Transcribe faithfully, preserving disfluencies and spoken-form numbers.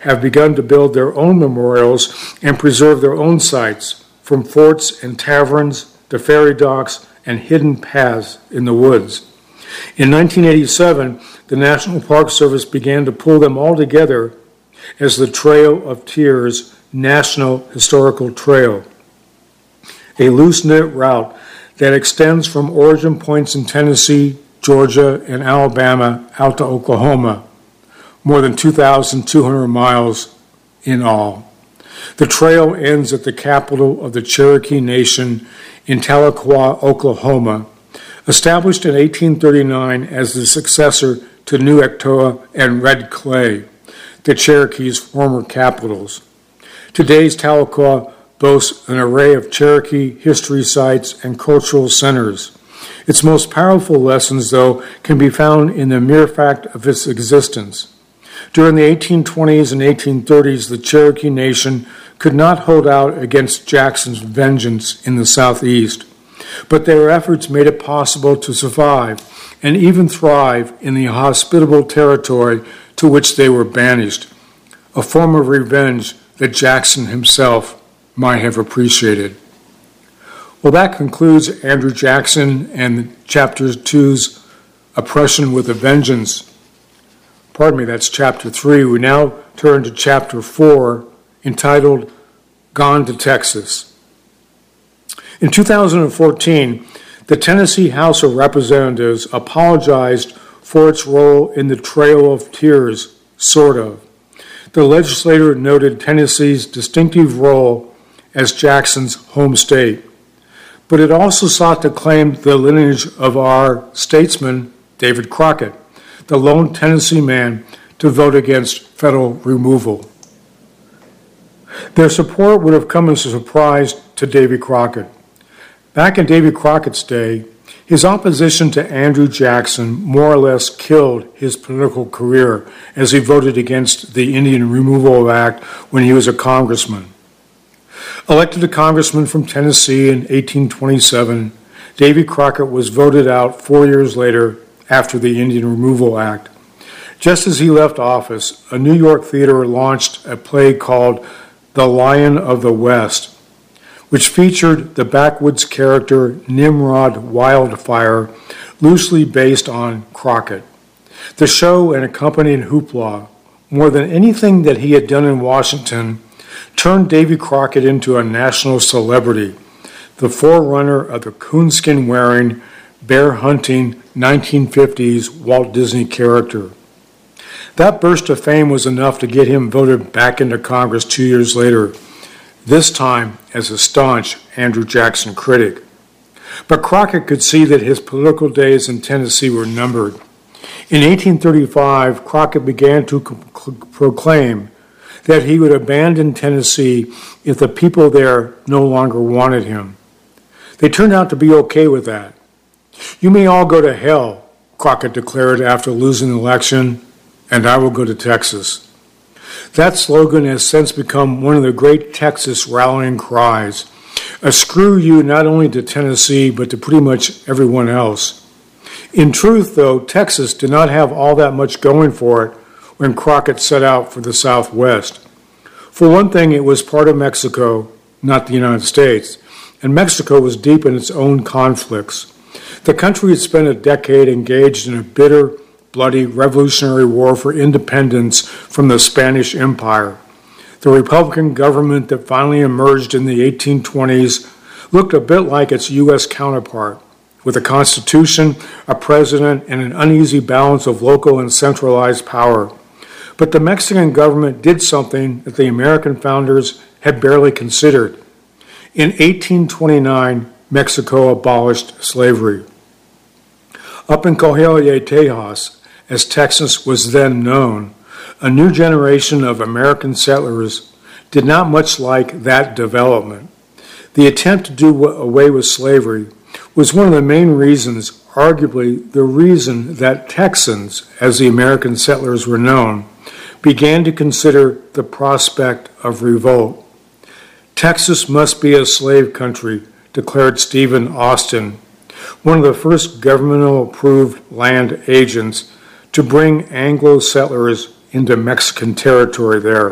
have begun to build their own memorials and preserve their own sites, from forts and taverns to ferry docks and hidden paths in the woods. In nineteen eighty-seven, the National Park Service began to pull them all together as the Trail of Tears National Historical Trail, a loose-knit route that extends from origin points in Tennessee, Georgia, and Alabama out to Oklahoma, more than two thousand two hundred miles in all. The trail ends at the capital of the Cherokee Nation in Tahlequah, Oklahoma, established in eighteen thirty-nine as the successor to New Ectoa and Red Clay, the Cherokee's former capitals. Today's Tahlequah boasts an array of Cherokee history sites and cultural centers. Its most powerful lessons, though, can be found in the mere fact of its existence. During the eighteen twenties and eighteen thirties, the Cherokee Nation could not hold out against Jackson's vengeance in the southeast, but their efforts made it possible to survive and even thrive in the hospitable territory to which they were banished, a form of revenge that Jackson himself might have appreciated. Well, that concludes Andrew Jackson and Chapter two's Oppression with a Vengeance. Pardon me, that's Chapter three. We now turn to Chapter four, entitled Gone to Texas. In two thousand fourteen, the Tennessee House of Representatives apologized for its role in the Trail of Tears, sort of. The legislator noted Tennessee's distinctive role as Jackson's home state, but it also sought to claim the lineage of our statesman, David Crockett, the lone Tennessee man to vote against federal removal. Their support would have come as a surprise to Davy Crockett. Back in Davy Crockett's day, his opposition to Andrew Jackson more or less killed his political career as he voted against the Indian Removal Act when he was a congressman. Elected a congressman from Tennessee in eighteen twenty-seven, Davy Crockett was voted out four years later after the Indian Removal Act. Just as he left office, a New York theater launched a play called The Lion of the West, which featured the backwoods character Nimrod Wildfire, loosely based on Crockett. The show and accompanying hoopla, more than anything that he had done in Washington, turned Davy Crockett into a national celebrity, the forerunner of the coonskin-wearing, bear-hunting nineteen fifties Walt Disney character. That burst of fame was enough to get him voted back into Congress two years later, this time as a staunch Andrew Jackson critic. But Crockett could see that his political days in Tennessee were numbered. In eighteen thirty-five, Crockett began to proclaim that he would abandon Tennessee if the people there no longer wanted him. They turned out to be okay with that. "You may all go to hell," Crockett declared after losing the election, "and I will go to Texas." That slogan has since become one of the great Texas rallying cries, a screw you not only to Tennessee but to pretty much everyone else. In truth, though, Texas did not have all that much going for it when Crockett set out for the Southwest. For one thing, it was part of Mexico, not the United States, and Mexico was deep in its own conflicts. The country had spent a decade engaged in a bitter, bloody revolutionary war for independence from the Spanish Empire. The Republican government that finally emerged in the eighteen twenties looked a bit like its U S counterpart, with a constitution, a president, and an uneasy balance of local and centralized power. But the Mexican government did something that the American founders had barely considered. In eighteen twenty-nine, Mexico abolished slavery. Up in Coahuila, Tejas, as Texas was then known, a new generation of American settlers did not much like that development. The attempt to do away with slavery was one of the main reasons, arguably the reason, that Texans, as the American settlers were known, began to consider the prospect of revolt. "Texas must be a slave country," declared Stephen Austin, one of the first governmental-approved land agents to bring Anglo settlers into Mexican territory there.